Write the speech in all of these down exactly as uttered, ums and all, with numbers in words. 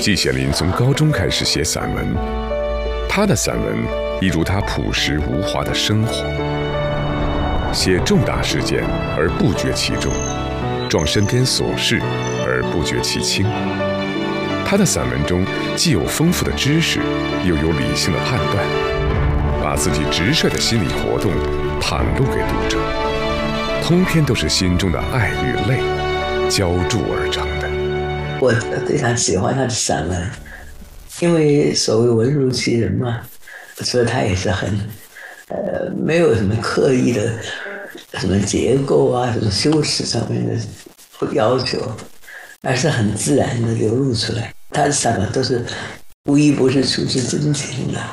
季羡林从高中开始写散文，他的散文一如他朴实无华的生活，写重大事件而不觉其重，撞身边琐事而不觉其轻。他的散文中既有丰富的知识，又有理性的判断，把自己直率的心理活动袒露给读者，通篇都是心中的爱与泪浇筑而成的。 我非常喜欢他的散文，因为所谓文如其人嘛，所以他也是很呃没有什么刻意的什么结构啊、什么修饰上面的要求，而是很自然的流露出来。他的散文都是无一不是出自真情的。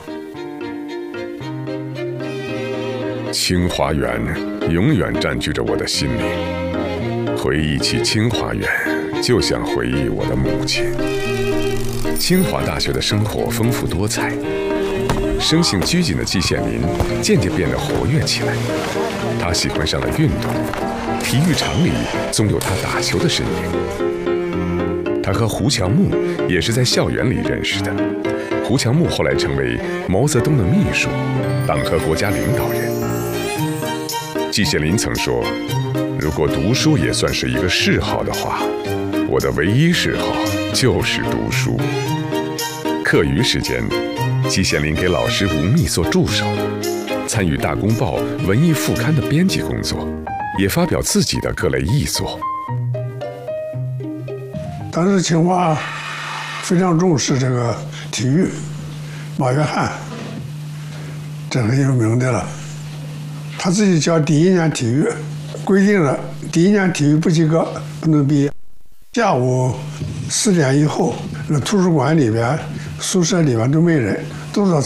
清华园永远占据着我的心灵，回忆起清华园，就像回忆我的母亲。清华大学的生活丰富多彩，生性拘谨的季羡林渐渐变得活跃起来。他喜欢上了运动，体育场里总有他打球的身影。他和胡乔木也是在校园里认识的，胡乔木后来成为毛泽东的秘书，党和国家领导人。季羡林曾说，如果读书也算是一个嗜好的话，我的唯一嗜好就是读书。课余时间，季羡林给老师吴宓做助手，参与《大公报》文艺副刊的编辑工作，也发表自己的各类译作。 当时清华非常重视这个体育，马约翰这很有名的了。他自己教第一年体育，规定了第一年体育不及格不能毕业。下午四点以后，那图书馆里边、宿舍里边都没人，都到